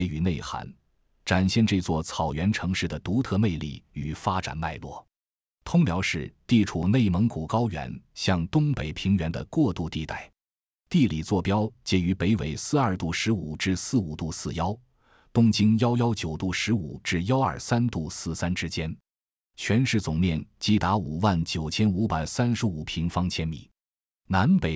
与内涵，展现这座草原城市的独特魅力与发展脉络。通辽市地处内蒙古高原向东北平原的过渡地带，地理坐标介于北纬42度15至45度41，东经119度15至123度43之间。全市总面积达59535平方千米，南北